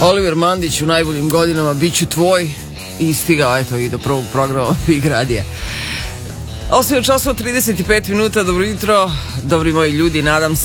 Oliver Mandić u najboljim godinama, bit ću tvoj, i stigao eto i do prvog programa Big Radija. 8 časova 35 minuta, dobro jutro, dobri moji ljudi, nadam